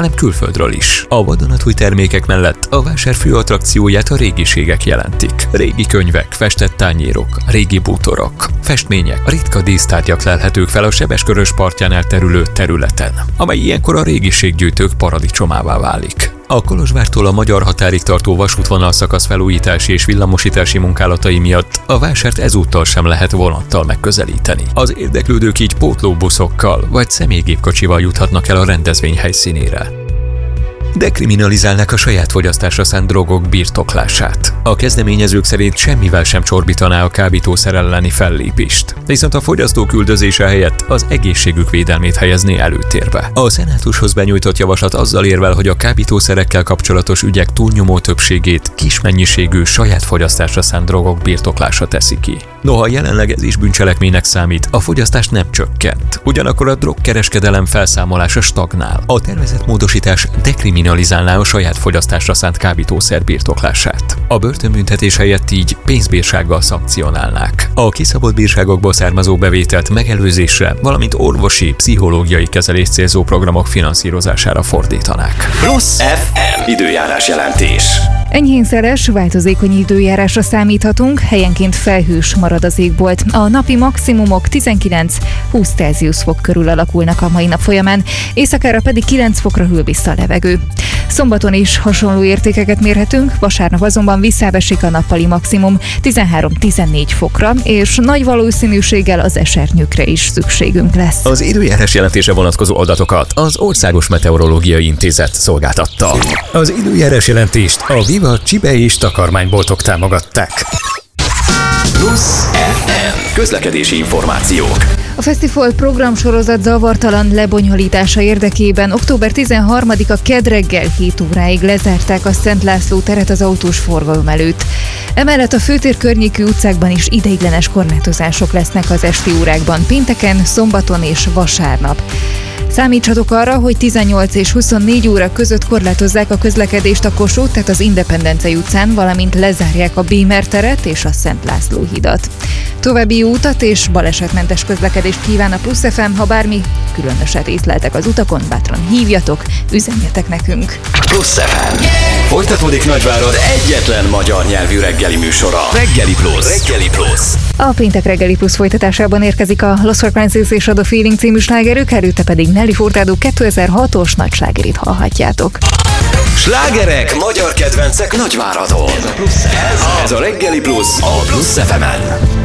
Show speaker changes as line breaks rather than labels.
hanem külföldről is. A vadonatúj termékek mellett a vásár fő attrakcióját a régiségek jelentik. Régi könyvek, festett tányérok, régi bútorok, festmények, ritka dísztárgyak lelhetők fel a Sebeskörös partján elterülő területen, amely ilyenkor a régiséggyűjtők paradicsomává válik. A Kolozsvártól a magyar határig tartó vasútvonal szakasz felújítási és villamosítási munkálatai miatt a vásárt ezúttal sem lehet vonattal megközelíteni. Az érdeklődők így pótlóbuszokkal vagy személygépkocsival juthatnak el a rendezvény helyszínére. Dekriminalizálnák a saját fogyasztásra szánt drogok birtoklását. A kezdeményezők szerint semmivel sem csorbítaná a kábítószer elleni fellépést, viszont a fogyasztók üldözése helyett az egészségük védelmét helyezné előtérbe. A szenátushoz benyújtott javaslat azzal érvel, hogy a kábítószerekkel kapcsolatos ügyek túlnyomó többségét kis mennyiségű saját fogyasztásra szánt drogok birtoklása teszi ki. Noha jelenleg ez is bűncselekménynek számít, a fogyasztás nem csökkent. Ugyanakkor a drogkereskedelem felszámolása stagnál. A tervezett módosítás dekriminalizálná a saját fogyasztásra szánt kábítószer birtoklását. A börtönbüntetés helyett így pénzbírsággal szankcionálnák. A kiszabott bírságokból származó bevételt megelőzésre, valamint orvosi, pszichológiai kezelést célzó programok finanszírozására fordítanák.
Plusz FM időjárás jelentés.
Enyhén szeles, változékony időjárásra számíthatunk, helyenként felhős marad az égbolt. A napi maximumok 19-20 Celsius fok körül alakulnak a mai nap folyamán, éjszakára pedig 9 fokra hűl vissza a levegő. Szombaton is hasonló értékeket mérhetünk, vasárnap azonban visszábesik a nappali maximum 13-14 fokra, és nagy valószínűséggel az esernyőkre is szükségünk lesz.
Az időjárás jelentése vonatkozó adatokat az Országos Meteorológiai Intézet szolgáltatta. Az időjárás jelentést a Viva csibe és takarmányboltok támogatták. Plusz FM közlekedési információk.
A Fesztivál programsorozat zavartalan lebonyolítása érdekében október 13-a kedd reggel 7 óráig lezárták a Szent László teret az autós forgalom előtt. Emellett a főtér környékű utcákban is ideiglenes korlátozások lesznek az esti órákban, pénteken, szombaton és vasárnap. Számítsatok arra, hogy 18 és 24 óra között korlátozzák a közlekedést a Kossuth, tehát az Independencei utcán, valamint lezárják a Bémer teret és a Szent László hidat. További jó utat és balesetmentes közlekedést kíván a Plusz FM, ha bármi különöset észleltek az utakon, bátran hívjatok, üzenjetek nekünk.
Plusz FM. Folytatódik Nagyvárad egyetlen magyar nyelvű reggeli műsora. Reggeli Plusz. Reggeli Plusz.
A péntek reggeli Plusz folytatásában érkezik a Lost Frequencies és a The Feeling című slágerük, előtte pedig Nelly Furtado 2006-os nagy slágerét hallhatjátok.
Slágerek, magyar kedvencek Nagyváradon. Ez a Reggeli Plusz a Plusz FM-en.